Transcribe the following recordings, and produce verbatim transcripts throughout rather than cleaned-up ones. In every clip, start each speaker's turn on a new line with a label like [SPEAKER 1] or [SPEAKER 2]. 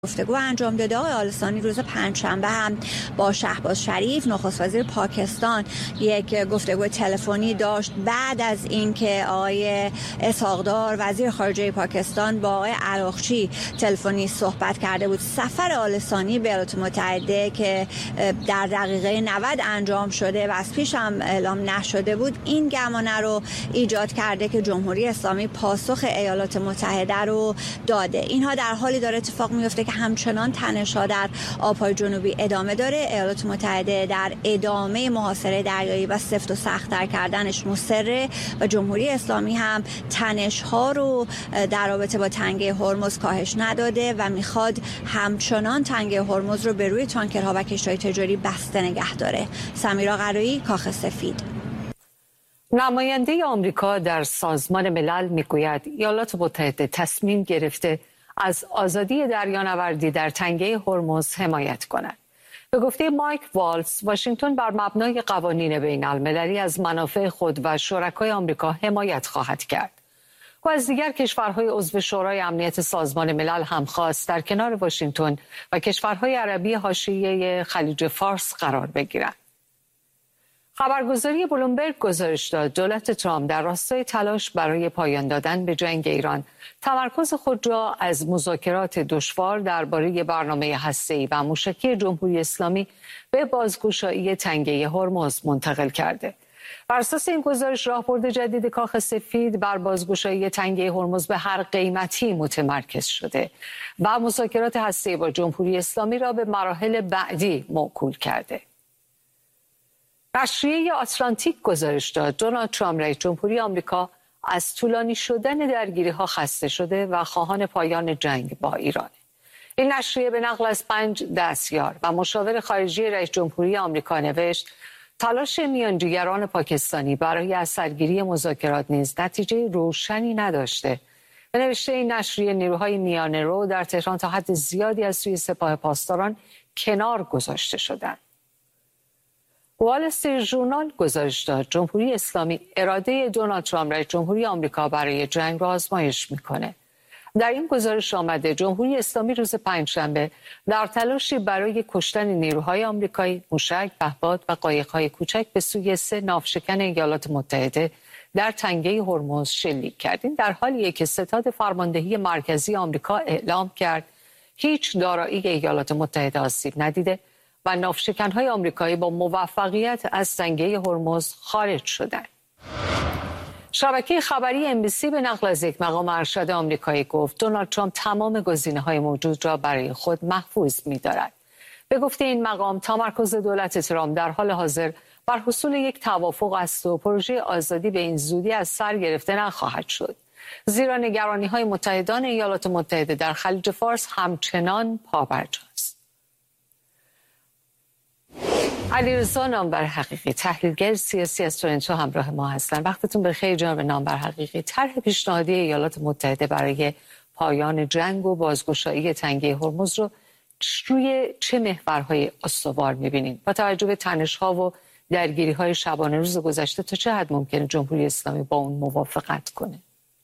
[SPEAKER 1] گفتگو انجام داده. آقای آل ثانی روز پنجشنبه هم با شهباز شریف نخست وزیر پاکستان یک گفتگو تلفنی داشت بعد از اینکه آقای اسحاق‌دار وزیر خارجه پاکستان با آقای عراقچی تلفنی صحبت کرده بود. سفر آل ثانی به ایالات متحده که در دقیقه نود انجام شده و از پیش هم اعلام نشده بود، این گمانه رو ایجاد کرده که جمهوری اسلامی پاسخ ایالات متحده رو داده. اینها در حالی داره اتفاق میفته که همچنان تنش‌ها در آب‌های جنوبی ادامه داره. ایالات متحده در ادامه محاصره دریایی و سفت و سخت‌تر کردنش مصره و جمهوری اسلامی هم تنش‌ها رو در رابطه با تنگه هرمز کاهش نداده و میخواد همچنان تنگه هرمز رو به روی تانکرها و کشتی‌های تجاری بسته نگه داره. سمیرا قرایی، کاخ سفید.
[SPEAKER 2] نماینده آمریکا در سازمان ملل میگوید ایالات متحده تصمیم گرفته از آزادی دریانوردی در تنگه هرمز حمایت کند. به گفته مایک والتز، واشنگتن بر مبنای قوانین بین المللی از منافع خود و شرکای آمریکا حمایت خواهد کرد. و از دیگر کشورهای عضو شورای امنیت سازمان ملل هم خواست در کنار واشنگتن و کشورهای عربی حاشیه خلیج فارس قرار بگیرند. خبرگزاری بلومبرگ گزارش داد دولت ترامپ در راستای تلاش برای پایان دادن به جنگ ایران تمرکز خود را از مذاکرات دشوار درباره برنامه هسته‌ای و موشکی جمهوری اسلامی به بازگشایی تنگه هرمز منتقل کرده. بر اساس این گزارش راهبرد جدید کاخ سفید بر بازگشایی تنگه هرمز به هر قیمتی متمرکز شده و مذاکرات هسته‌ای با جمهوری اسلامی را به مراحل بعدی موکول کرده. نشریه آتلانتیک گزارش داد دونالد ترامپ رئیس جمهوری آمریکا از طولانی شدن درگیری‌ها خسته شده و خواهان پایان جنگ با ایران. این نشریه به نقل از پنج دستیار و مشاور خارجی رئیس جمهوری آمریکا نوشت تلاش میانجیگران پاکستانی برای از سرگیری مذاکرات نیز نتیجه روشنی نداشته. به نوشته این نشریه نیروهای میانه رو در تهران تا حد زیادی از سوی سپاه پاسداران کنار گذاشته شدند. وال استریت ژورنال گزارش داد جمهوری اسلامی اراده دونالد ترامپ رئیس جمهوری آمریکا برای جنگ را آزمایش میکنه. در این گزارش آمده جمهوری اسلامی روز پنجشنبه در تلاشی برای کشتن نیروهای آمریکایی موشک، پهپاد و قایق‌های کوچک به سوی سه ناوشکن ایالات متحده در تنگه هرمز شلیک کرد. این در حالیه که ستاد فرماندهی مرکزی آمریکا اعلام کرد هیچ دارایی ایالات متحده آسیب ندیده و ناوشکن‌های آمریکایی با موفقیت از تنگه هرمز خارج شدند. شبکه خبری ام بی سی به نقل از یک مقام ارشد آمریکایی گفت دونالد ترامپ تمام گزینه‌های موجود را برای خود محفوظ می‌دارد. به گفته این مقام تمرکز دولت ترامپ در حال حاضر بر حصول یک توافق است و پروژه آزادی به این زودی از سر گرفته نخواهد شد. زیرا نگرانی‌های متحدان ایالات متحده در خلیج فارس همچنان پابرجاست. علیرضا نامور حقیقی تحلیلگر سیاسی از تورنتو همراه ما هستند. وقتتون بخیر جناب نامور حقیقی. طرح پیشنهادی ایالات متحده برای پایان جنگ و بازگشایی تنگه هرمز رو روی چه محورهای استوار می‌بینید؟ با توجه به تنش‌ها و درگیری‌های شبانه روز گذشته تا چه حد ممکنه جمهوری اسلامی با اون موافقت کنه؟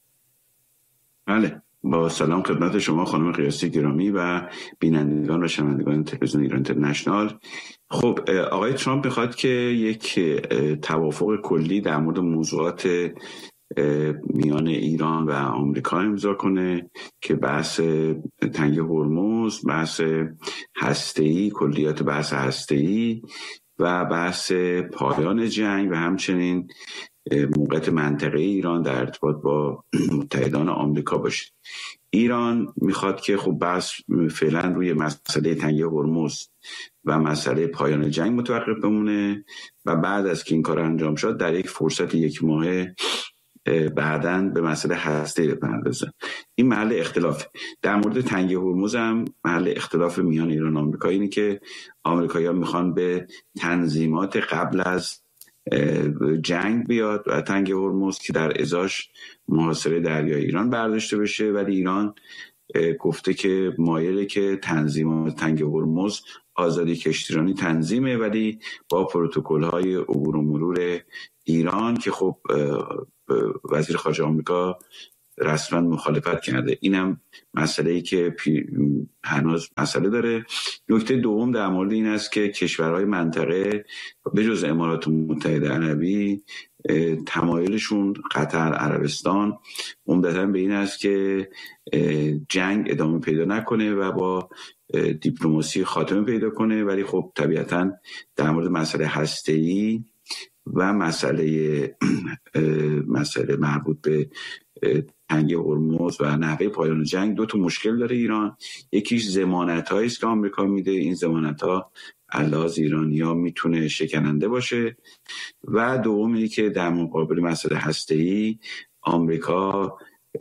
[SPEAKER 3] بله، با سلام خدمت شما خانم قیاسی گرامی و بینندگان و شنوندگان تلویزیون ایران اینترنشنال. خب آقای ترامپ میخواد که یک توافق کلی در مورد موضوعات میان ایران و آمریکا امضا کنه که بحث تنگه هرمز، بحث هسته‌ای، کلیات بحث هسته‌ای و بحث پایان جنگ و همچنین موقعیت منطقه ایران در ارتباط با متحدان آمریکا باشه. ایران میخواد که خب بحث فعلا روی مسئله تنگه هرمز و مسئله پایان جنگ متوقف بمونه و بعد از که این کار انجام شد در یک فرصت یک ماهه بعداً به مسئله هسته‌ای بپردازه. این محل اختلاف. در مورد تنگه هرمز هم محل اختلاف میان ایران و آمریکا اینه که آمریکایی‌ها میخوان به تنظیمات قبل از جنگ بیاد و تنگه هرمز که در ازاش محاصره دریای ایران برداشته بشه، ولی ایران گفته که مایله که تنظیمات تنگه هرمز آزادی کشتیرانی تنظیمه ولی با پروتکل‌های عبور و مرور ایران که خب وزیر خارجه آمریکا رسما مخالفت کرده. اینم مسئله‌ای که هنوز مسئله داره. نکته دوم در مورد این است که کشورهای منطقه به جز امارات متحده عربی تمایلشون قطر، عربستان عمدتاً به این است که جنگ ادامه پیدا نکنه و با دیپلماسی خاتمه پیدا کنه، ولی خب طبیعتاً در مورد مسئله هسته‌ای و مسئله مسئله مربوط به تنگه هرمز و نحوه پایان جنگ دو تا مشکل داره ایران. یکیش ضمانت‌هایی است که آمریکا میده، این ضمانت‌ها علاوه ایرانی‌ها میتونه شکننده باشه، و دوم اینه که در مقابل مسئله هسته‌ای آمریکا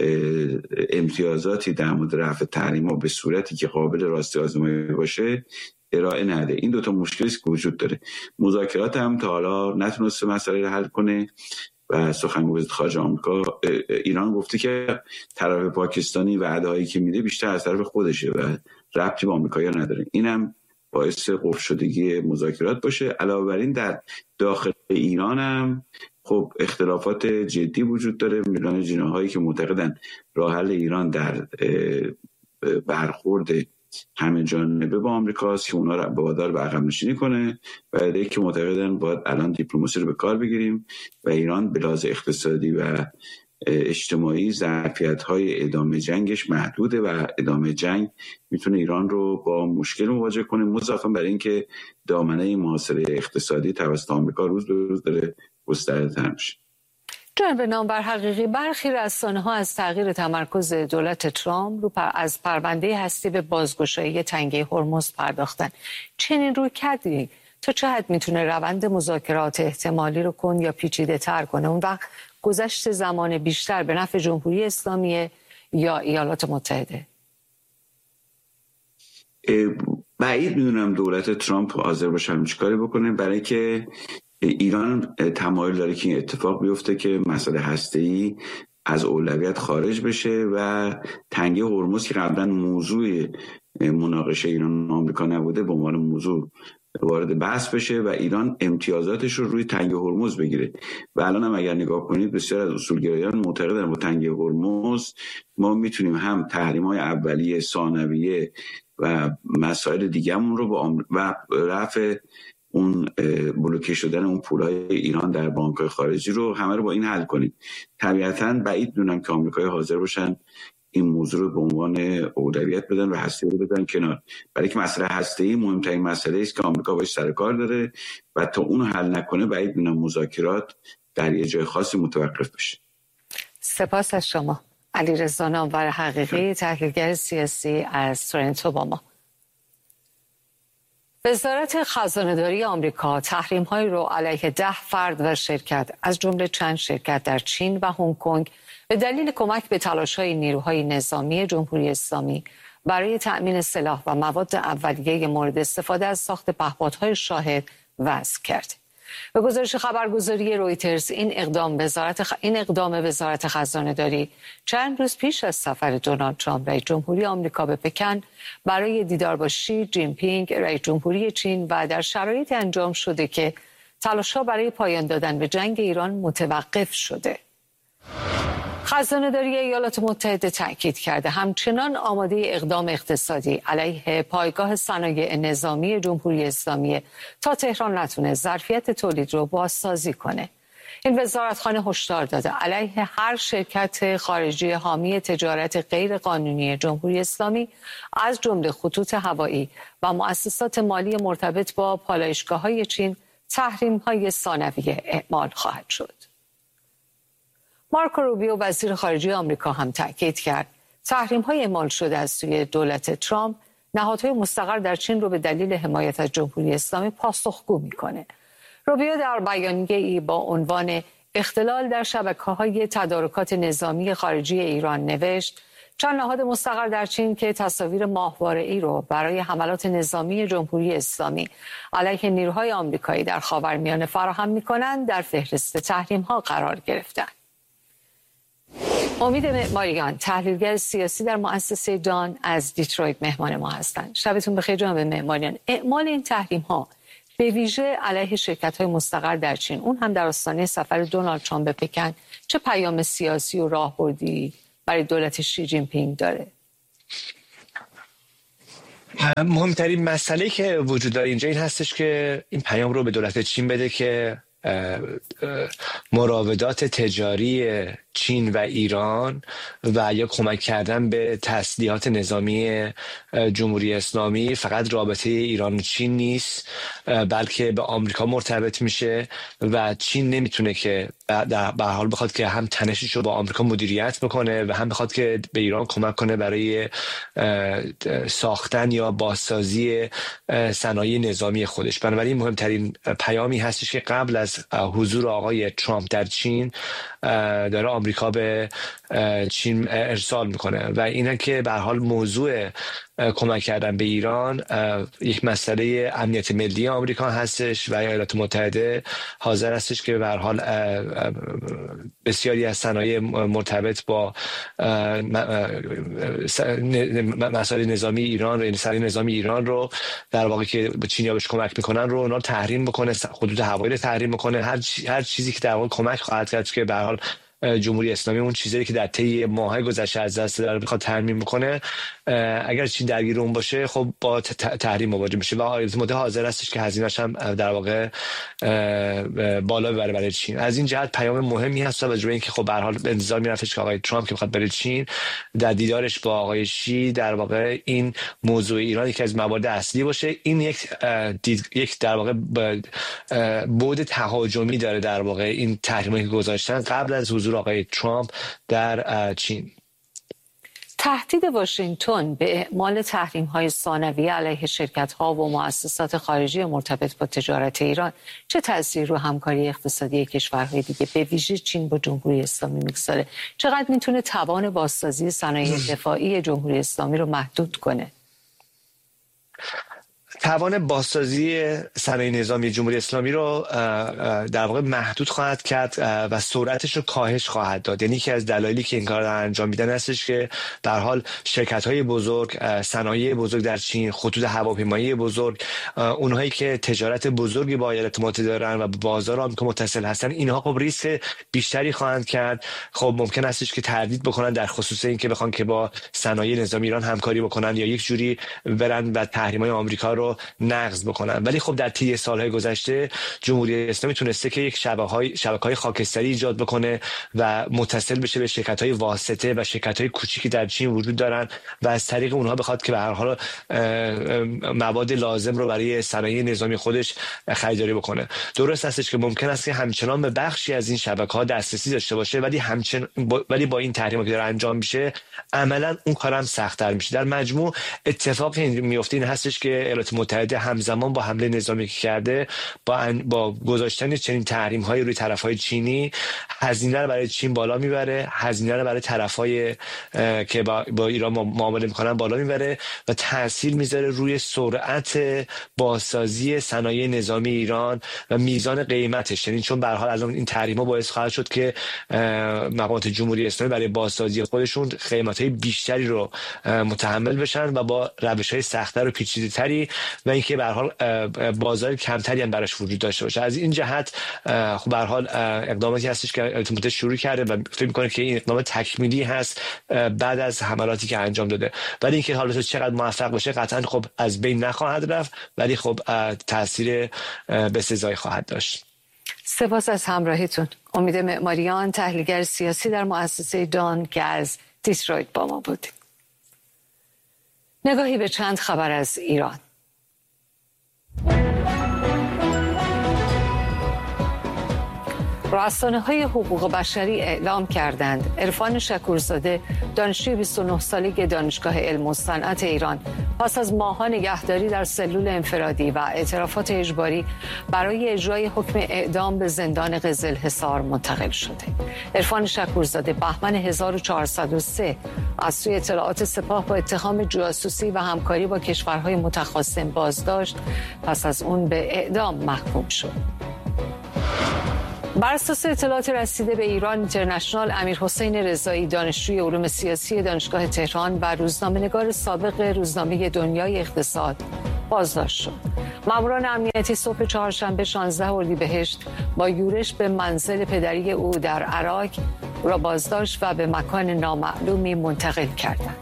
[SPEAKER 3] امتیازاتی در مورد رفع تحریم‌ها به صورتی که قابل راستی آزمایی باشه ارائه نده. این دوتا مشکلی که وجود داره. مذاکرات هم تا حالا نتونسته مسئله رو حل کنه و سخنگوی وزارت خارجه آمریکا ایران گفته که طرف پاکستانی وعده‌هایی که میده بیشتر از طرف خودشه و ربطی به آمریکایی‌ها نداره. اینم باعث قفل شدگی مذاکرات باشه. علاوه بر این در داخل ایران هم خب اختلافات جدی وجود داره. میلان جناحایی که معتقدن راه حل ایران در برخورد همه جانبه با آمریکاست که اونا رو وادار به عقب نشینی کنه، و عده‌ای که معتقدن باید الان دیپلماسی رو به کار بگیریم و ایران به لحاظ اقتصادی و اجتماعی ظرفیت‌های ادامه جنگش محدوده و ادامه جنگ میتونه ایران رو با مشکل مواجه کنه، مضافاً بر این که دامنه محاصره اقتصادی توسط آمریکا روز به روز داره گسترده‌تر میشه.
[SPEAKER 2] جناب نامور حقیقی، برخی رسانه‌ها از تغییر تمرکز دولت ترامپ رو پر از پرونده هستی به بازگشایی تنگه هرمز پرداختن. چنین رویکردی تا چه حد میتونه روند مذاکرات احتمالی رو کند یا پیچیده تر کنه؟ اون وقت گذشت زمان بیشتر به نفع جمهوری اسلامی یا ایالات متحده؟
[SPEAKER 3] بعید میدونم دولت ترامپ حاضر باشه همین کاری بکنه، برای که ایران تمایل داره که این اتفاق بیفته که مسئله هسته‌ای از اولویت خارج بشه و تنگه هرمز که قبلا موضوع مناقشه ایران و آمریکا نبوده به عنوان موضوع وارد بحث بشه و ایران امتیازاتش رو روی تنگه هرمز بگیره. و الان هم اگر نگاه کنید بسیار از اصولگرایان معتقدن با تنگه هرمز ما میتونیم هم تحریم‌های اولیه، ثانویه و مسائل دیگه‌مون رو با و رفع اون بلوکه شدن اون پولای ایران در بانک‌های خارجی رو همه رو با این حل کنیم. طبیعتاً بعید می‌دونم که آمریکایی حاضر باشن این موضوع رو به عنوان اولویت بدن و هسته رو بدن کنار، برای که مسئله هسته‌ای مهمترین مسئله است که آمریکا باهاش سر کار داره و تا اون حل نکنه بعید می‌دونم مذاکرات در یه جای خاصی متوقف بشه.
[SPEAKER 2] سپاس از شما. علیرضا نامور حقیقی، تحلیلگر سیاسی از تورنتو با ما. وزارت خزانه‌داری آمریکا تحریم‌هایی را علیه ده فرد و شرکت از جمله چند شرکت در چین و هنگ کنگ به دلیل کمک به تلاش‌های نیروهای نظامی جمهوری اسلامی برای تأمین سلاح و مواد اولیه مورد استفاده از ساخت پهپادهای شاهد وضع کرد. به گزارش خبرگزاری رویترز این اقدام وزارت خ... این اقدام وزارت خزانه‌داری چند روز پیش از سفر دونالد ترامپ رئیس جمهوری آمریکا به پکن برای دیدار با شی جین پینگ رئیس جمهوری چین و در شرایطی انجام شده که تلاش‌ها برای پایان دادن به جنگ ایران متوقف شده. خزانه‌داری ایالات متحده تاکید کرده همچنان آماده اقدام اقتصادی علیه پایگاه صنایع نظامی جمهوری اسلامی تا تهران نتونه ظرفیت تولید رو بازسازی کنه. این وزارتخانه هشدار داده علیه هر شرکت خارجی حامی تجارت غیر قانونی جمهوری اسلامی از جمله خطوط هوایی و مؤسسات مالی مرتبط با پالایشگاه‌های چین تحریم‌های ثانویه اعمال خواهد شد. مارکو روبیو وزیر خارجه آمریکا هم تاکید کرد تحریم‌های اعمال شده از سوی دولت ترامپ نهادهای مستقر در چین رو به دلیل حمایت از جمهوری اسلامی پاسخگو می‌کنه. روبیو در بیانیه‌ای با عنوان اختلال در شبکه‌های تدارکات نظامی خارجی ایران نوشت چند نهاد مستقر در چین که تصاویر ماهواره‌ای رو برای حملات نظامی جمهوری اسلامی علیه نیروهای آمریکایی در خاورمیانه فراهم می‌کنند در فهرست تحریم‌ها قرار گرفتند. امید معماریان، تحلیلگر سیاسی در مؤسسه دان از دیترویت مهمان ما هستند. شبتون بخیر جناب معماریان. اعمال این تحریم‌ها به ویژه علیه شرکت‌های مستقر در چین، اون هم در آستانه سفر دونالد ترامپ به پکن، چه پیام سیاسی و راهبردی برای دولت شی جین پینگ داره؟
[SPEAKER 4] مهمترین مسئله که وجود داره اینجا این هستش که این پیام رو به دولت چین بده که مراودات تجاری چین و ایران و یا کمک کردن به تسلیحات نظامی جمهوری اسلامی فقط رابطه ایران و چین نیست، بلکه به آمریکا مرتبط میشه و چین نمیتونه که در به حال بخواد که هم تنشش رو با آمریکا مدیریت بکنه و هم بخواد که به ایران کمک کنه برای ساختن یا بازسازی صنایع نظامی خودش. بنابراین مهمترین پیامی هستش که قبل از حضور آقای ترامپ در چین داره آمریکا به چین ارسال میکنه و اینه که به هر حال موضوع کمک کردن به ایران یک مسئله امنیت ملی آمریکا هستش و ایالات متحده حاضر هستش که به هر حال بسیاری از صنایع مرتبط با مسائل نظامی ایران و صنایع نظامی ایران رو در واقع که به چینیا بهش کمک میکنن رو اونا تحریم بکنه، خطوط هوایی رو تحریم بکنه، هر هر چیزی که در واقع کمک خواهد کرد که به هر حال جمهوری اسلامی اون چیزی که در طی ماهای گذشته از دست داره بخواد ترمیم میکنه، اگر چین درگیر اون باشه خب با تحریم مواجه میشه و ایالات متحده حاضر هستش که هزینه‌اش هم در واقع بالا ببره برای چین. از این جهت پیام مهمی هست و جوری اینکه خب به هر حال انتظار میرفتش که آقای ترامپ که بخواد بره چین در دیدارش با آقای شی در واقع این موضوع ایران که از موارد اصلی باشه. این یک دید، یک در واقع بعد تهاجمی داره در واقع این تحریمی که گذاشتن قبل از حضور آقای ترامپ در چین.
[SPEAKER 2] تهدید واشنگتن به اعمال تحریم‌های ثانویه علیه شرکت‌ها و مؤسسات خارجی مرتبط با تجارت ایران چه تأثیری رو همکاری اقتصادی کشورهای دیگه به ویژه چین با جمهوری اسلامی میگذاره؟ چقدر میتونه توان بازسازی صنایع دفاعی جمهوری اسلامی رو محدود کنه؟
[SPEAKER 4] توان بازسازی صنایع نظامی جمهوری اسلامی رو در واقع محدود خواهد کرد و سرعتش رو کاهش خواهد داد. یعنی که از دلایلی که این کار رو انجام میدن هستش که به هر حال شرکت‌های بزرگ، صنایع بزرگ در چین، خطوط هواپیمایی بزرگ، اونهایی که تجارت بزرگی با ایالات متحده دارن و به بازار آمریکا متصل هستن، اینها خب ریسک بیشتری خواهند کرد. خب ممکن هستش که تردید بکنن در خصوص اینکه بخوان که با صنایع نظامی ایران همکاری بکنن یا یک جوری برن و تحریم‌های آمریکا رو نقض بکنن. ولی خب در طی سالهای گذشته جمهوری اسلامی تونسته که یک شبکه‌های شبکه‌های خاکستری ایجاد بکنه و متصل بشه به شرکت‌های واسطه و شرکت‌های کوچیکی در چین وجود دارن و از طریق اونها بخواد که به هر حال مواد لازم رو برای صنایع نظامی خودش خریداری بکنه. درست هستش که ممکن است که همچنان به بخشی از این شبکه‌ها دسترسی داشته باشه ولی همچنان با... ولی با این تحریما که داره انجام میشه عملاً اون کارم سخت‌تر میشه. در مجموع اتفاقی این میفته این هستش که ایالات متحده همزمان با حمله نظامی که کرده با ان... با گذاشتن چنین تحریم‌های روی طرف‌های چینی هزینه رو برای چین بالا میبره، هزینه رو برای طرف‌های که با, با ایران معامله میکنن بالا میبره و تاثیر میذاره روی سرعت بازسازی صنایع نظامی ایران و میزان قیمتش. یعنی چون به هر حال الان این تحریم‌ها باعث خواهد شد که مقامات جمهوری اسلامی برای بازسازی خودشون قیمت‌های بیشتری رو متحمل بشن و با روش‌های سخت‌تر و پیچیده‌تری و اینکه به هر حال بازار کمتری هم براش وجود داشته باشه. از این جهت خب به هر حال اقداماتی هستش که ایالات متحده شروع کرده و فکر می‌کنه که این اقدام تکمیلی هست بعد از حملاتی که انجام داده. ولی اینکه حالا چقدر موفق باشه قطعا خب از بین نخواهد رفت ولی خب تاثیر بسزایی خواهد داشت.
[SPEAKER 2] سپاس از همراهیتون. امید معماریان، تحلیلگر سیاسی در مؤسسه دان که از دیترویت با ما بود. نگاهی به چند خبر از ایران. رسانه‌های حقوق بشری اعلام کردند عرفان شکورزاده، دانشجوی بیست و نه ساله دانشگاه علم و صنعت ایران، پس از ماهان نگهداری در سلول انفرادی و اعترافات اجباری برای اجرای حکم اعدام به زندان قزلحصار منتقل شده. عرفان شکورزاده بهمن هزار و چهارصد و سه از سوی اطلاعات سپاه با اتهام جاسوسی و همکاری با کشورهای متخاصم بازداشت، پس از اون به اعدام محکوم شد. بر اساس اطلاعات رسیده به ایران اینترنشنال، امیرحسین رضایی، دانشجوی علوم سیاسی دانشگاه تهران و روزنامه‌نگار سابق روزنامه دنیای اقتصاد بازداشت شد. ماموران امنیتی صبح چهارشنبه شانزده اردیبهشت با یورش به منزل پدری او در عراق را بازداشت و به مکان نامعلومی منتقل کردند.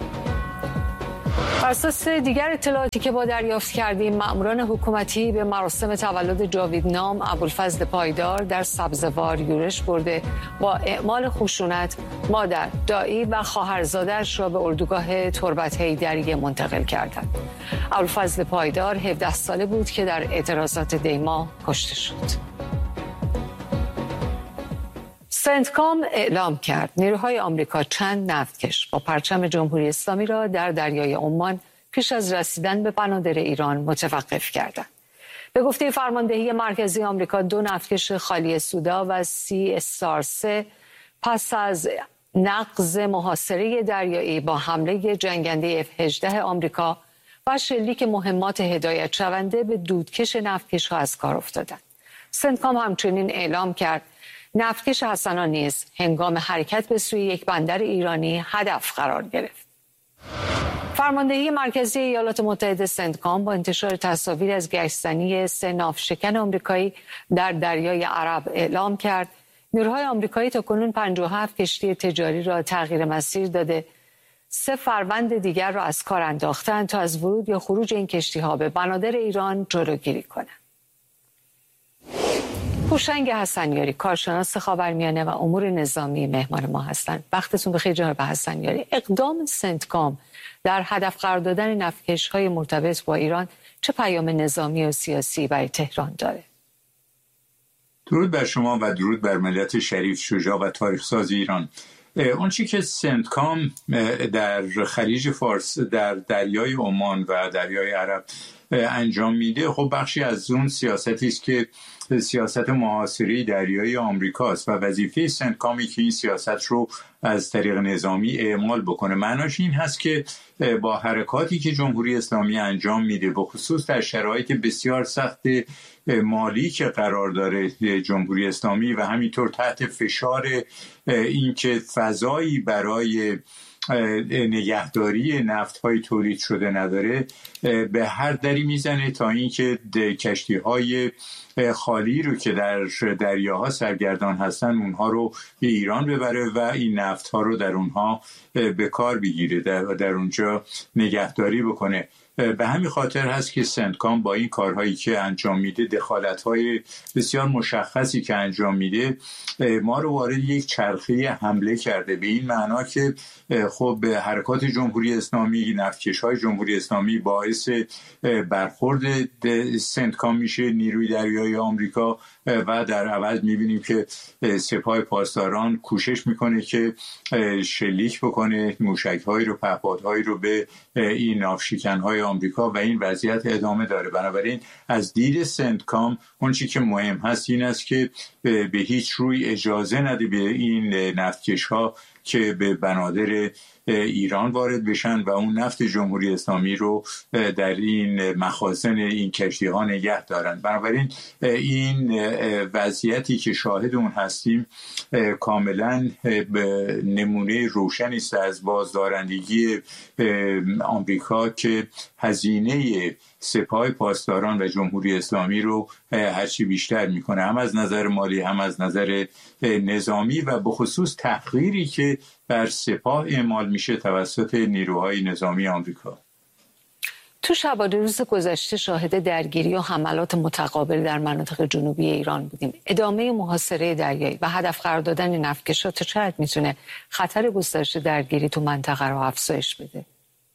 [SPEAKER 2] بر اساس دیگر اطلاعاتی که با دریافت کردیم، مأموران حکومتی به مراسم تولد جاویدنام ابوالفضل پایدار در سبزوار یورش برده با اعمال خشونت مادر، دایی و خواهرزاده‌اش را به اردوگاه تربت حیدریه منتقل کردند. ابوالفضل پایدار هفده ساله بود که در اعتراضات دیما کشته شد. سنتکام اعلام کرد نیروهای آمریکا چند نفتکش با پرچم جمهوری اسلامی را در دریای عمان پیش از رسیدن به بنادر ایران متوقف کردند. به گفته فرماندهی مرکزی آمریکا، دو نفتکش خالی سودا و سی استار سه پس از نقض محاصره دریایی با حمله جنگنده اف هجده آمریکا و شلیک مهمات هدایت شونده به دودکش نفتکش ها از کار افتادند. سنتکام همچنین اعلام کرد نفتکش حسنا نیز هنگام حرکت به سوی یک بندر ایرانی هدف قرار گرفت. فرماندهی مرکزی ایالات متحده سنتکام با انتشار تصاویر از گشتزنی سه ناوشکن آمریکایی در دریای عرب اعلام کرد نیروهای آمریکایی تاکنون پنجاه و هفت کشتی تجاری را تغییر مسیر داده، سه فروند دیگر را از کار انداختند تا از ورود یا خروج این کشتی‌ها به بنادر ایران جلوگیری کنند. هوشنگ حسنیاری، کارشناس خاورمیانه و امور نظامی، مهمان ما هستند. وقتتون بخیر جناب حسنیاری. اقدام سنتکام در هدف قرار دادن نفتکش‌های مرتبط با ایران چه پیام نظامی و سیاسی برای تهران داره؟
[SPEAKER 5] درود بر شما و درود بر ملت شریف، شجاع و تاریخ‌ساز ایران. اون چی که سنتکام در خلیج فارس، در دریای عمان و دریای عرب انجام میده، خب بخشی از اون سیاستی است که سیاست محاصره دریایی آمریکاست و وظیفه سنتکامی که این سیاست رو از طریق نظامی اعمال بکنه. معناش این هست که با حرکاتی که جمهوری اسلامی انجام میده، به خصوص در شرایط بسیار سخت مالی که قرار داره جمهوری اسلامی و همینطور تحت فشار این که فضایی برای نگهداری نفت‌های تولید شده نداره، به هر دری میزنه تا اینکه کشتی‌های خالی رو که در دریاها سرگردان هستن اونها رو به ایران ببره و این نفت‌ها رو در اونها به کار بگیره، در, در اونجا نگهداری بکنه. به همین خاطر هست که سنتکام با این کارهایی که انجام میده، دخالت‌های بسیار مشخصی که انجام میده، ما رو وارد یک چرخه حمله کرده، به این معنا که خب حرکات جمهوری اسلامی، نفتکش‌های جمهوری اسلامی باعث برخورد سنتکام میشه، نیروی دریایی آمریکا، و در عوض میبینیم که سپاه پاسداران کوشش میکنه که شلیک بکنه موشک‌هایی رو، پهپادهایی رو به این ناوشکن‌های آمریکا و این وضعیت ادامه داره. بنابراین از دید سنتکام اون چی که مهم هست این است که به هیچ روی اجازه نده به این نفتکش‌ها که به بنادر ایران وارد بشن و اون نفت جمهوری اسلامی رو در این مخازن این کشتی ها نگه دارن. بنابراین این وضعیتی که شاهد اون هستیم کاملا نمونه روشنی است از بازدارندگی آمریکا که هزینه سپاه پاسداران و جمهوری اسلامی رو هرچی بیشتر میکنه، هم از نظر مالی هم از نظر نظامی، و به خصوص تحقیری که بر سپاه اعمال میشه توسط نیروهای نظامی آمریکا.
[SPEAKER 2] تو شبانه روز گذشته شاهد درگیری و حملات متقابل در مناطق جنوبی ایران بودیم. ادامه محاصره دریایی و هدف قرار دادن نفتکش‌ها تا چه حد میتونه خطر گسترش درگیری تو منطقه رو افزایش بده؟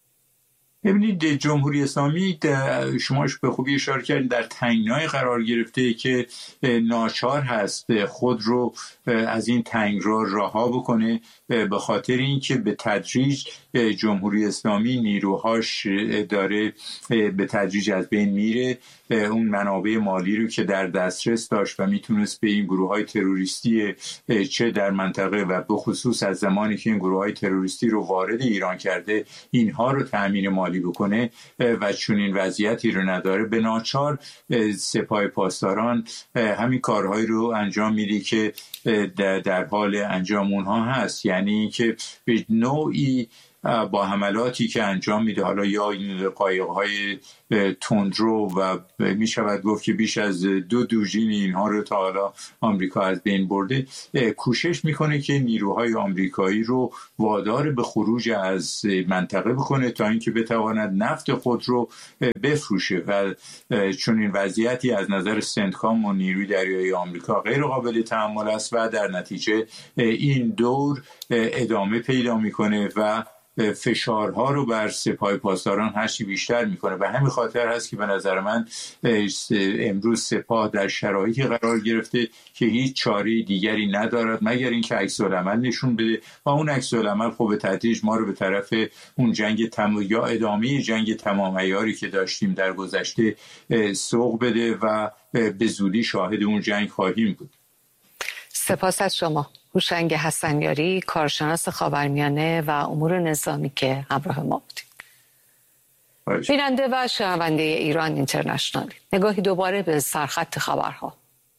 [SPEAKER 5] ببینید، جمهوری اسلامی شماش به خوبی اشاره کردید در تنگنای قرار گرفته که ناچار هست خود رو از این تنگ را رها بکنه، به خاطر اینکه به تدریج جمهوری اسلامی نیروهاش داره به تدریج از بین میره. اون منابع مالی رو که در دسترس داشت و میتونست به این گروه های تروریستی چه در منطقه و به خصوص از زمانی که این گروه های تروریستی رو وارد ایران کرده اینها رو تأمین مالی بکنه و چون این وضعیتی رو نداره، به ناچار سپاه پاسداران همین کارهایی رو انجام میده که در حال انجام اونها هست، یعنی که به نوعی با حملاتی که انجام میده، حالا یا این قایق‌های تندرو و می شود گفت که بیش از دو دوژین اینها رو تا حالا آمریکا از بین برده، کوشش میکنه که نیروهای آمریکایی رو وادار به خروج از منطقه بکنه تا اینکه بتواند نفت خود رو بفروشه و چون این وضعیتی از نظر سنتکام و نیروی دریایی آمریکا غیر قابل تحمل است و در نتیجه این دور ادامه پیدا میکنه و فشارها رو بر سپاه پاسداران هرچی بیشتر میکنه. و همین خاطر هست که به نظر من امروز سپاه در شرایطی قرار گرفته که هیچ چاره دیگری ندارد مگر اینکه عکس العمل نشون بده و اون عکس العمل خب به تدریج ما رو به طرف اون جنگ تم... یا ادامه جنگ تمام عیاری که داشتیم در گذشته سوق بده و به زودی شاهد اون جنگ خواهیم بود.
[SPEAKER 2] سپاس از شما هوشنگ حسنیاری، کارشناس خاورمیانه و امور نظامی که همراه ما بودید. بیننده و شنونده ایران اینترنشنال، نگاهی دوباره به سرخط خبرها.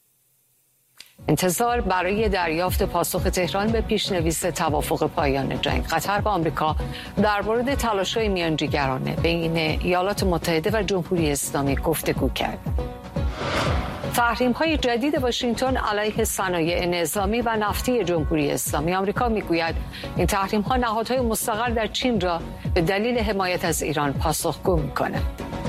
[SPEAKER 2] انتظار برای دریافت پاسخ تهران به پیشنویس توافق پایان جنگ. قطر و آمریکا در مورد تلاش‌های میانجیگرانه بین ایالات متحده و جمهوری اسلامی گفتگو کرد. تحریم‌های جدید واشنگتن علیه صنایع نظامی و نفتی جمهوری اسلامی. آمریکا میگوید این تحریم‌ها نهادهای مستقل در چین را به دلیل حمایت از ایران پاسخگو می‌کند.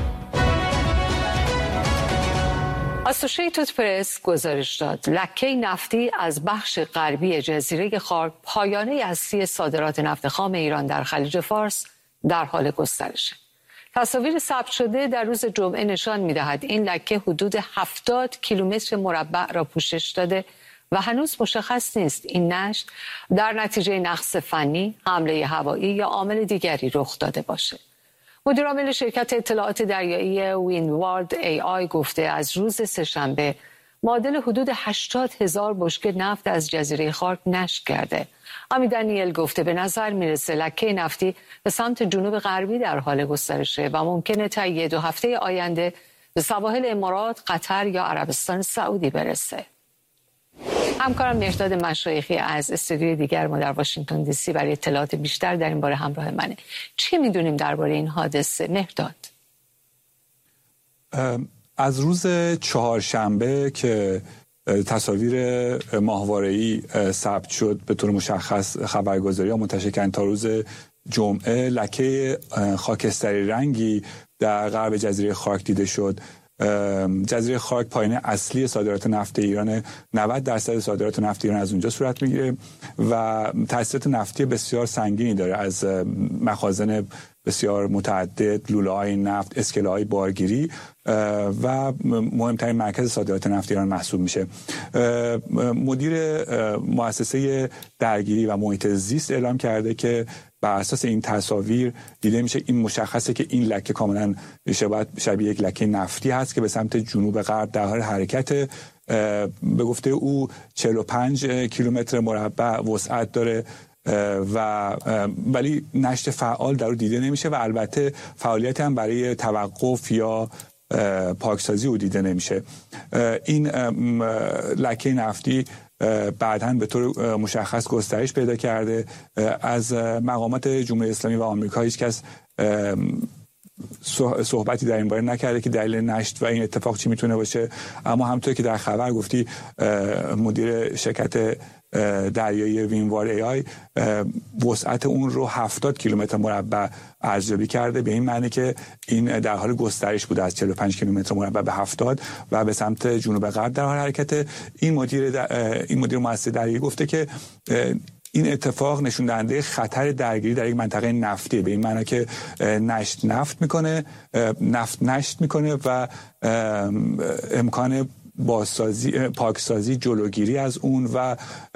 [SPEAKER 2] آسوشیتد پرس گزارش داد لکه نفتی از بخش غربی جزیره خارک، پایانه اصلی صادرات نفت خام ایران در خلیج فارس، در حال گسترش. تصاویر ثبت شده در روز جمعه نشان می‌دهد این لکه حدود هفتاد کیلومتر مربع را پوشش داده و هنوز مشخص نیست این نشت در نتیجه نقص فنی، حمله هوایی یا عامل دیگری رخ داده باشه. مدیر عامل شرکت اطلاعات دریایی ویندوارد ای آی گفته از روز سه‌شنبه معادل حدود هشتاد هزار بشکه نفت از جزیره خارک نشت کرده. آمی دانیل گفته به نظر میرسه لکه نفتی به سمت جنوب غربی در حال گسترشه و ممکنه تا یه دو هفته آینده به سواحل امارات، قطر یا عربستان سعودی برسه. همکارم مهرداد مشایخی از استودیوی دیگر ما در واشنگتن دی سی برای اطلاعات بیشتر در این باره همراه منه. چی میدونیم درباره این حادثه مهرداد؟
[SPEAKER 6] از روز چهارشنبه که تصاویر ماهواره‌ای ثبت شد به طور مشخص خبرگزاری‌ها منتشر کردن تا روز جمعه لکه خاکستری رنگی در غرب جزیره خارک دیده شد. جزیره خارک پایانه اصلی صادرات نفت ایران، نود درصد صادرات نفت ایران از اونجا صورت میگیره و تأثیرات نفتی بسیار سنگینی داره از مخازن بسیار متعدد، لوله‌های نفت، اسکله‌های بارگیری و مهمترین مرکز صادرات نفت ایران محسوب میشه. مدیر مؤسسه درگیری و محیط زیست اعلام کرده که بر اساس این تصاویر دیده میشه این مشخصه که این لکه کاملا شبیه یک لکه نفتی هست که به سمت جنوب غرب در حال حرکت. به گفته او چهل و پنج کیلومتر مربع وسعت داره و ولی نشت فعال در او دیده نمیشه و البته فعالیت هم برای توقف یا پاکسازی او دیده نمیشه. این لکه نفتی بعداً به طور مشخص گسترش پیدا کرده. از مقامات جمهوری اسلامی و آمریکا هیچ کس صحبتی در این باره نکرده که دلیل نشت و این اتفاق چی میتونه باشه، اما همونطور که در خبر گفتی مدیر شرکت دریایی وینوار ای آی وسعت اون رو هفتاد کیلومتر مربع ارزیابی کرده، به این معنی که این در حال گسترش بوده از چهل و پنج کیلومتر مربع به هفتاد و به سمت جنوب غرب در حال حرکت. این مدیر این مدیر مؤسسه دریایی گفته که این اتفاق نشون دهنده خطر درگیری در یک منطقه نفتی، به این معنی که نشت نفت میکنه نفت نشت میکنه و امکان بازسازی، پاکسازی، جلوگیری از اون و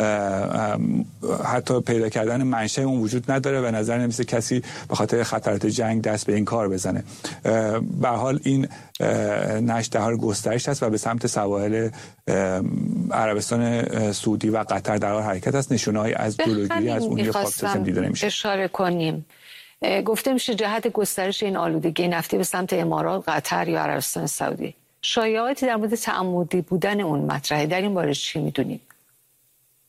[SPEAKER 6] حتی پیدا کردن منشأ اون وجود نداره و نظر نمیسه کسی به خاطر خطرات جنگ دست به این کار بزنه. به هر حال این نشت در حال گسترش هست و به سمت سواحل عربستان سعودی و قطر در حال حرکت است. نشونه‌ای از جلوگیری از اون پاکسازی دیده نمیشه.
[SPEAKER 2] اشاره کنیم گفته میشه جهت گسترش این آلودگی نفتی به سمت امارات، قطر یا عربستان سعودی. شایعاتی در مورد تعمدی بودن اون مطرحه، در این باره چی میدونیم؟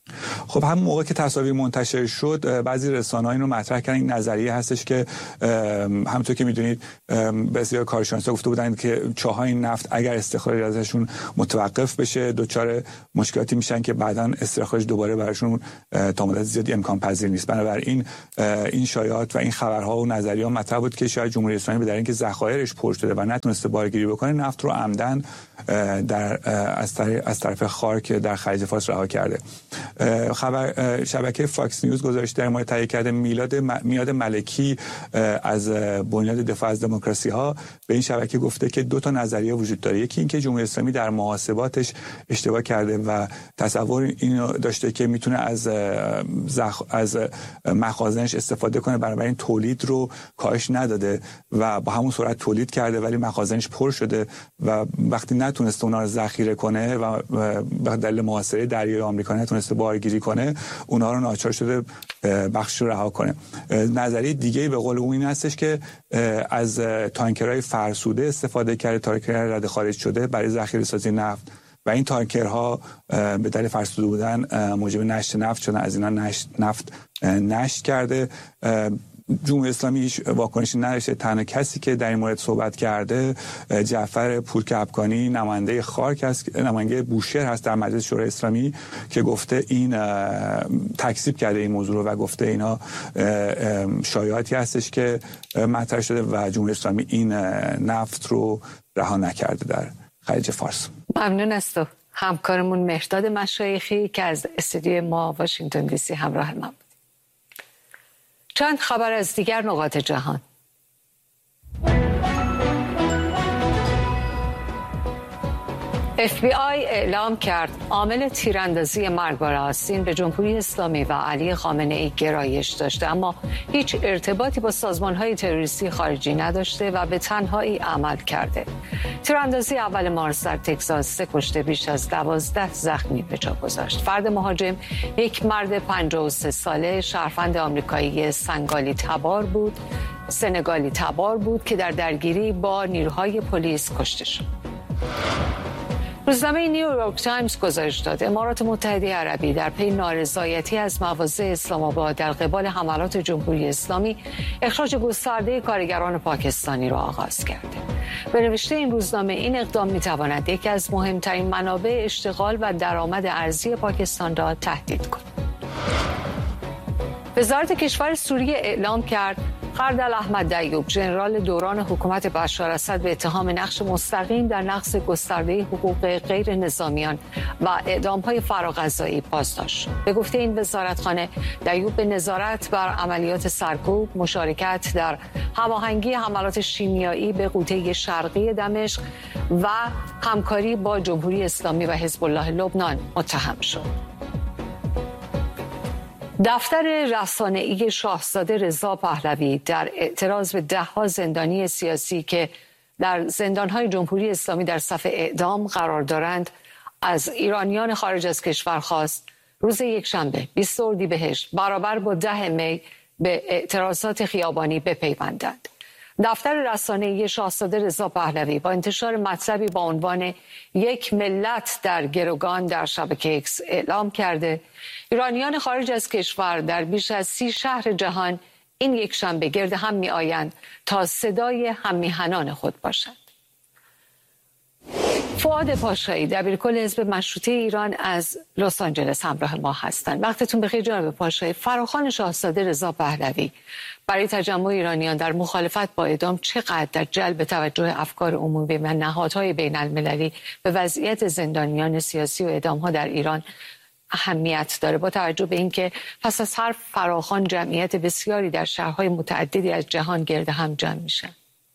[SPEAKER 6] خب همون موقع که تصاویر منتشر شد بعضی رسانه‌ها اینو مطرح کردن. این نظریه هستش که همونطور که میدونید بسیار کارشناسا گفته بودن که چاهای نفت اگر استخراج ازشون متوقف بشه دچار مشکلاتی میشن که بعداً استخراج دوباره براشون تا مدت زیادی امکان پذیر نیست. بنابراین این شایعات و این خبرها و نظریه‌ها مطرح بود که شاید جمهوری اسلامی به دلیل اینکه ذخایرش پر شده و نتونسته بارگیری بکنه نفت رو عمدن در از طرف از طرف خارک در خلیج فارس رها کرده. خبر شبکه فاکس نیوز گزارش در مورد تهیه کرده میلاد میاد ملکی از بنیاد دفاع از دموکراسی ها به این شبکه گفته که دو تا نظریه وجود داره. یکی این که جمهوری اسلامی در محاسباتش اشتباه کرده و تصور اینو داشته که میتونه از زخ... از مخازنش استفاده کنه، بنابراین تولید رو کاهش نداده و با همون سرعت تولید کرده ولی مخازنش پر شده و وقتی نتونسته اونا رو ذخیره کنه و به دلیل محاصره دریای آمریکا نتونسته بارگیری کنه اونها رو ناچار شده بخش رو رها کنه. نظریه دیگه به قول اون این هستش که از تانکرهای فرسوده استفاده کرده، تانکرهای رد خارج شده برای ذخیره سازی نفت و این تانکرها به دلیل فرسوده بودن موجب نشت نفت شدن، از اینا نشت نفت نشت کرده. جمهوری اسلامی هیچ واکنشی نداشته. تنها کسی که در این مورد صحبت کرده جعفر پورکبکانی نماینده خارک است، نماینده بوشهر هست در مجلس شورای اسلامی که گفته این تکذیب کرده این موضوع رو و گفته اینا شایعاتی هستش که مطرح شده و جمهوری اسلامی این نفت رو رها نکرده در خلیج فارس.
[SPEAKER 2] ممنون است. همکارمون مهرداد مشایخی که از استودیوی ما واشنگتن دی سی همراه ما بود. چند خبر از دیگر نقاط جهان. اف بی آی اعلام کرد عامل تیراندازی مرگبار آستین به جمهوری اسلامی و علی خامنه ای گرایش داشته اما هیچ ارتباطی با سازمان‌های تروریستی خارجی نداشته و به تنهایی عمل کرده. تیراندازی اول مارس در تگزاس سه کشته بیش از دوازده زخمی به جا گذاشت. فرد مهاجم یک مرد پنجاه و سه ساله شهروند آمریکایی سنگالی تبار بود سنگالی تبار بود که در درگیری با نیروهای پلیس کشته شد. روزنامه نیویورک تایمز گزارش داد امارات متحده عربی در پی نارضایتی از مواضع اسلام آباد در قبال حملات جمهوری اسلامی اخراج گسترده کارگران پاکستانی را آغاز کرده. به نوشته این روزنامه این اقدام می‌تواند یکی از مهمترین منابع اشتغال و درآمد ارزی پاکستان را تهدید کند. وزارت کشور سوریه اعلام کرد خردل احمد دیوب ژنرال دوران حکومت بشار اسد به اتهام نقش مستقیم در نقض گسترده حقوق غیر نظامیان و اعدام‌های فراغذایی بازداشت شد. به گفته این وزارتخانه دیوب به نظارت بر عملیات سرکوب، مشارکت در هماهنگی حملات شیمیایی به قوطه شرقی دمشق و همکاری با جمهوری اسلامی و حزب الله لبنان متهم شد. دفتر رسانه‌ای شاهزاده رضا پهلوی در اعتراض به ده‌ها زندانی سیاسی که در زندان‌های جمهوری اسلامی در صف اعدام قرار دارند از ایرانیان خارج از کشور خواست روز یکشنبه بیست اردیبهشت برابر با ده می به اعتراضات خیابانی بپیوندند. دفتر رسانه‌ای شاهزاده رضا پهلوی با انتشار مطلبی با عنوان یک ملت در گروگان در شبکه ایکس اعلام کرده ایرانیان خارج از کشور در بیش از سی شهر جهان این یک شنبه گرد هم می آیند تا صدای هممیهنان خود باشند. فؤاد پاشایی دبیرکل حزب مشروطه ایران از لس آنجلس همراه ما هستند. وقتتون بخیر جناب پاشایی. فراخوان شاهزاده رضا پهلوی برای تجمع ایرانیان در مخالفت با اعدام چقدر در جلب توجه افکار عمومی و نهادهای بین المللی به وضعیت زندانیان سیاسی و اعدام‌ها در ایران اهمیت داره با توجه به اینکه پس از هر فراخوان جمعیت بسیاری در شهرهای متعددی از جهان گرد هم جمع میشن؟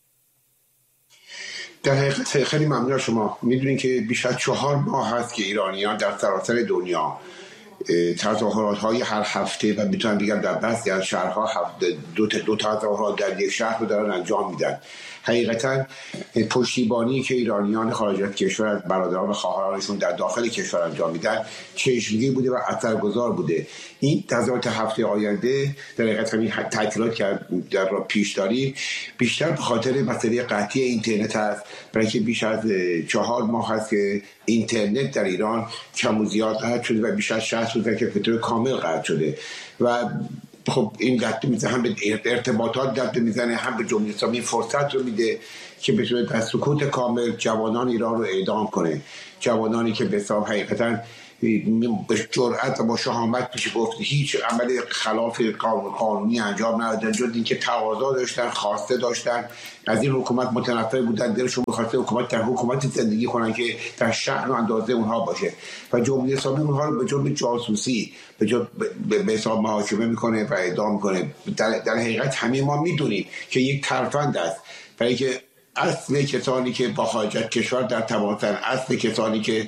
[SPEAKER 7] در حقیقت خیلی ممنون شما. میدونین که بیش از چهار ماه هست که ایرانیان در سراسر دنیا تظاهرات‌های هر هفته و میتونم بگم در بعضی از شهرها هفته دو تا دو تظاهرات در یک شهر رو دارن انجام میدن حقیقتا پشتیبانی که ایرانیان خارج از کشور از برادران و خواهرانشون در داخل کشور انجام میدن چشمگیر بوده و اثرگذار بوده. این تظاهرات هفته آینده در حقیقت همین تعطیلات که در را پیش داریم بیشتر به خاطر مسئله قطعی اینترنت هست، برای که بیش از چهار ماه هست که اینترنت در ایران کم و زیاد قطع شده و بیش از شصت روز که به طور کامل قطع شده و خب این دست میزنه، هم به ارتباطات دست میزنه، هم به جمهوری اسلامی فرصت رو میده که به صورت از سکوت کامل جوانان ایران رو اعدام کنه، جوانانی که به حساب حقیقتا به جرأت و با شهامت میشه گفت هیچ عمل خلاف قانونی انجام ندادن جز اینکه تقاضا داشتن، خواسته داشتن، از این حکومت متنفر بودن، دلشون می‌خواسته حکومت در حکومت زندگی کنن که در شأن و اندازه اونها باشه و جمهوری اسلامی اونها رو به جرم جاسوسی به جرم به حساب محاکمه میکنه و اعدام میکنه. در, در حقیقت همه ما میدونیم که یک ترفند است، برای که اصل کسانی که با خارج از کشور در تماسن، اصل کسانی که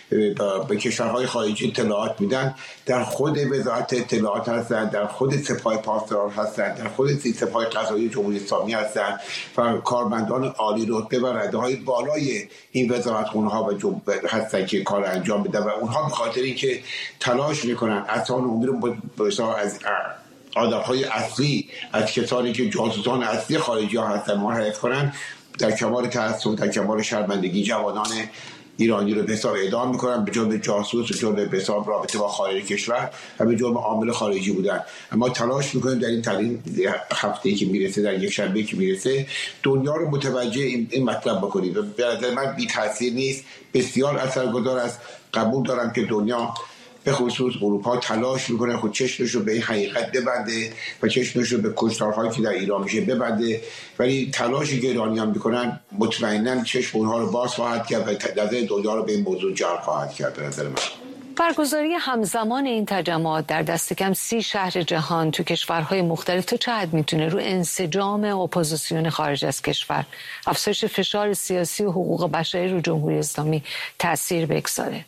[SPEAKER 7] به کشورهای خارجی اطلاعات میدن در خود وزارت اطلاعات هستن، در خود سپاه پاسداران هستن، در خود سپاه قضایی جمهوری اسلامی هستن و کارمندان عالی رتبه و رده‌های بالای این وزارتخونه‌ها و هستن که کار انجام میدن و اونها به خاطر اینکه تلاش میکنن اسان عمومی رو از آدم‌های اصلی، از کسانی که جاسوسان اصلی خارجی ها هستن منحرف کنن، در کمال تأسف، در کمال شرمندگی جوانان ایرانی رو به حساب اعدام میکنن به جرم جاسوس و جرم به حساب رابطه با خارج کشور و به جرم عامل خارجی بودن. اما تلاش میکنیم در این ترین هفته‌ای که میرسه، در یک شنبه که میرسه، دنیا رو متوجه این, این مطلب بکنید. به نظر من بی تاثیر نیست، بسیار اثرگذار است. قبول دارم که دنیا به خصوص اروپا تلاش میکنه خود چشمش رو به این حقیقت ببنده و چشمش رو به کشتارهایی که در ایران میشه ببنده، ولی تلاشی که ایرانیان میکنن مطمئنا چشم اونها رو باز خواهد کرد و نظر دنیا رو به این موضوع جلب خواهد کرد. به نظر من
[SPEAKER 2] برگزاری همزمان این تجمعات در دست کم سی شهر جهان تو کشورهای مختلف تو چقدر میتونه رو انسجام اپوزیسیون خارج از کشور، افزایش فشار سیاسی و حقوق بشری رو جمهوری اسلامی تاثیر بگذاره؟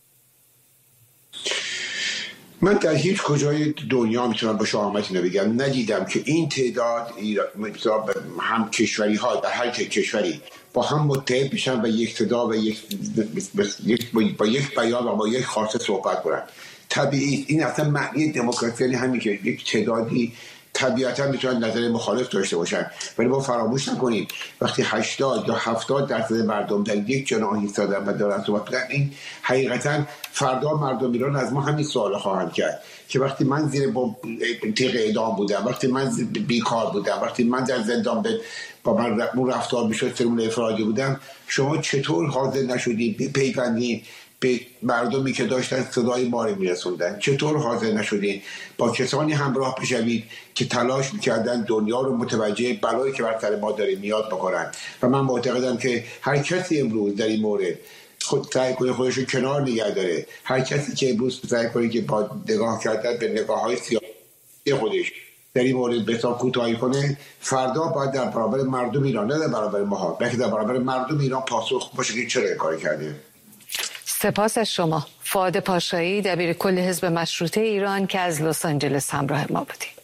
[SPEAKER 7] من در هیچ کجای دنیا میتونم با شهامت اینو بگم ندیدم که این تعداد هم کشوری ها در هر کشوری با هم متحد میشن و یک صدا و یک با یک بیان و با یک خواسته صحبت کنن. طبیعی این اصلا معنی دموکراسی یعنی همین که یک تعدادی طبیعتا میتونن نظر مخالف داشته باشن، ولی ما فراموش نکنیم وقتی هشتاد یا هفتاد درصد مردم در یک جناح ایستادن و دارن صحبت میکنن، این حقیقتا فردا مردم ایران از ما همین سوال خواهند کرد که وقتی من زیر با تیغ اعدام بودم، وقتی من بیکار بودم، وقتی من در زندان به با من رفتار میشد سرمون افرادی بودم، شما چطور حاضر نشدید بپیوندید به مردمی که داشتن صدای ما رو میرسوندن؟ چطور حاضر نشدین با کسانی همراه بشوید که تلاش میکردن دنیا رو متوجه بلایی که بر سر ما داره میاد بکنن؟ و من معتقدم که هر کسی امروز در این مورد خود سعی کنه خودش رو کنار نگه داره، هر کسی که امروز سعی کنه که با نگاه کردن به نگاه‌های سیاسی خودش در این مورد به حساب کوتاهی کنه، فردا باید در برابر مردم ایران، نه در برابر ما، بلکه در برابر مردم ایران پاسخ باشه که چرا این کار کرده.
[SPEAKER 2] سپاس از شما فؤاد پاشایی، دبیر کل حزب مشروطه ایران که از لس آنجلس همراه ما بودید.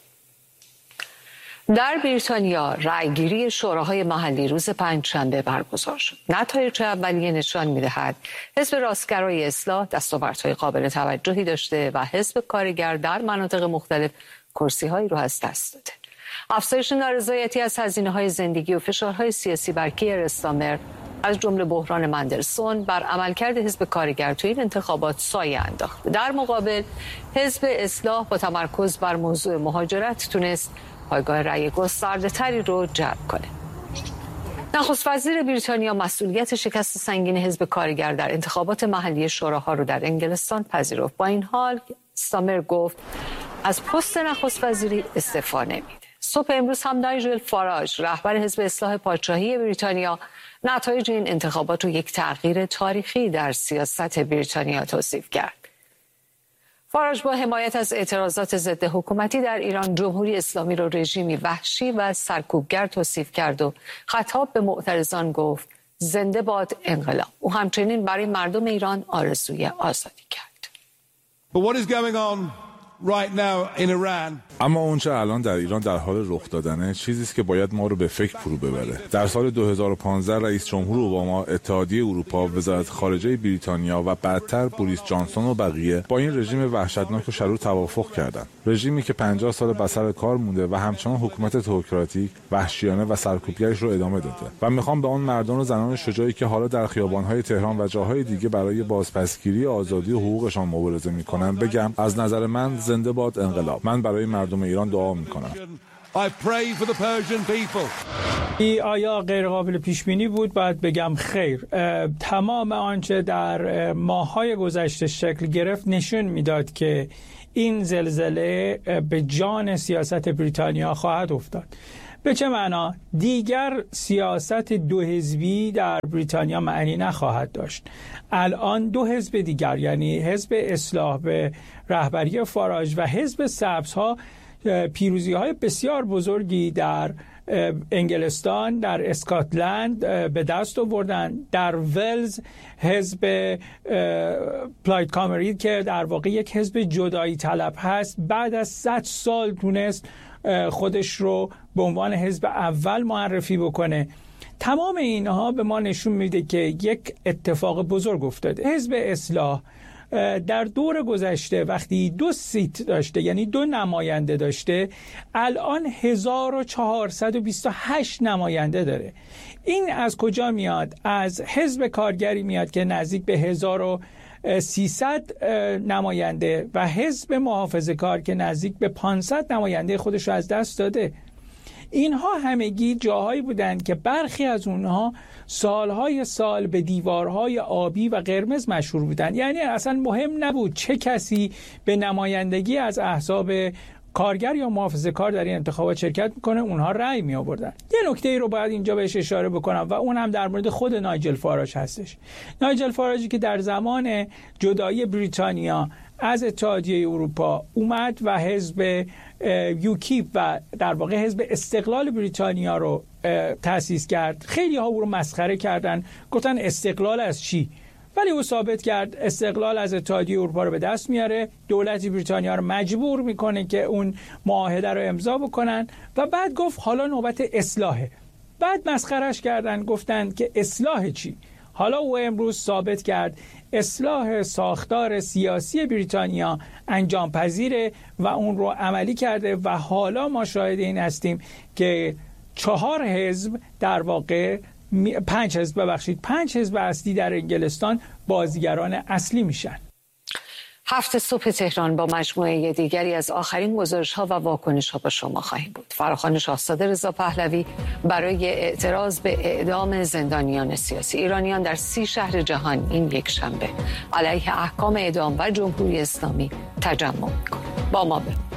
[SPEAKER 2] در بریتانیا رأیگیری شوراهای محلی روز پنجشنبه برگزار شد. نتایج اولیه نشان می‌دهد حزب راستگرای اصلاح دستاوردهای قابل توجهی داشته و حزب کارگر در مناطق مختلف کرسی‌هایی رو از دست داده. افزایش نارضایتی از هزینه‌های زندگی و فشارهای سیاسی بر کیر استارمر از جمله بحران مندلسون بر عملکرد حزب کارگر تو این انتخابات سایه انداخت. در مقابل حزب اصلاح با تمرکز بر موضوع مهاجرت تونست پایگاه رأی گسترده‌تری رو جلب کنه. نخست وزیر بریتانیا مسئولیت شکست سنگین حزب کارگر در انتخابات محلی شوراها رو در انگلستان پذیرفت. با این حال استارمر گفت از پست نخست وزیری استعفا نمیده. صبح امروز هم نایجل فاراج رهبر حزب اصلاح پادشاهی بریتانیا نتایج این انتخابات رو یک تغییر تاریخی در سیاست بریتانیا توصیف کرد. فاراج با حمایت از اعتراضات ضد حکومتی در ایران جمهوری اسلامی را رژیمی وحشی و سرکوبگر توصیف کرد و خطاب به معترضان گفت زنده باد انقلاب. او همچنین برای مردم ایران آرزوی آزادی کرد.
[SPEAKER 8] But what is going on right now in Iran.
[SPEAKER 9] اما اونچه الان در ایران در حال رخ دادنه چیزی است که باید ما رو به فکر فرو ببره. در سال دو هزار و پانزده رئیس جمهور اوباما، اتحادیه اروپا، وزارت خارجه بریتانیا و بعدتر بوریس جانسون و بقیه با این رژیم وحشتناک و شرور توافق کردند. رژیمی که پنجاه سال به سر کار مونده و همچنان حکومت تئوکراتیک، وحشیانه و سرکوبگرش رو ادامه داده. و میخوام به اون مردان و زنان شجاعی که حالا در خیابان‌های تهران و جاهای دیگه برای بازپسگیری آزادی و حقوقشان مبارزه میکنن بگم از نظر من زنده باد انقلاب. من برای مردم ایران دعا میکنم.
[SPEAKER 8] I pray for the Persian people.
[SPEAKER 10] ای آیا غیر قابل پیش بینی بود؟ باید بگم خیر. تمام آنچه در ماه‌های گذشته شکل گرفت نشون میداد که این زلزله به جان سیاست بریتانیا خواهد افتاد. به چه معنا؟ دیگر سیاست دو حزبی در بریتانیا معنی نخواهد داشت. الان دو حزب دیگر، یعنی حزب اصلاح به رهبری فاراج و حزب سبزها، پیروزی های بسیار بزرگی در انگلستان، در اسکاتلند به دست آوردن. در ولز حزب پلاید کامرید که در واقع یک حزب جدایی طلب هست، بعد از صد سال تونست خودش رو به عنوان حزب اول معرفی بکنه. تمام اینها به ما نشون میده که یک اتفاق بزرگ افتاده. حزب اصلاح در دور گذشته وقتی دو سیت داشته، یعنی دو نماینده داشته، الان هزار و چهارصد و بیست و هشت نماینده داره. این از کجا میاد؟ از حزب کارگری میاد که نزدیک به هزار و سیصد نماینده و حزب محافظه کار که نزدیک به پانصد نماینده خودش رو از دست داده. اینها همگی جاهایی بودند که برخی از اونها سالهای سال به دیوارهای آبی و قرمز مشهور بودند. یعنی اصلا مهم نبود چه کسی به نمایندگی از احزاب کارگر یا محافظه کار در این انتخابات شرکت میکنه، اونها رأی می آوردن. یه نکته ای رو باید اینجا بهش اشاره بکنم و اون هم در مورد خود نایجل فاراج هستش. نایجل فاراجی که در زمان جدایی بریتانیا از اتحادیه اروپا اومد و حزب یوکیپ و در واقع حزب استقلال بریتانیا رو تأسیس کرد. خیلی ها او رو مسخره کردن، گفتن استقلال از چی؟ ولی او ثابت کرد استقلال از اتحادیه اروپا رو به دست میاره، دولت بریتانیا رو مجبور میکنه که اون معاهده رو امضا بکنن و بعد گفت حالا نوبت اصلاحه. بعد مسخرش کردن، گفتن که اصلاح چی؟ حالا او امروز ثابت کرد اصلاح ساختار سیاسی بریتانیا انجام پذیره و اون رو عملی کرده و حالا ما شاهد این هستیم که چهار حزب در واقع پنج حزب ببخشید پنج حزب اصلی در انگلستان بازیگران اصلی میشن.
[SPEAKER 2] هفت صبح تهران با مجموعه دیگری از آخرین گزارش‌ها و واکنش‌ها با شما خواهیم بود. فراخوان شاهزاده رضا پهلوی برای اعتراض به اعدام زندانیان سیاسی ایرانیان در سی شهر جهان این یک شنبه علیه احکام اعدام و جمهوری اسلامی تجمع می‌کند. با ما بمانید.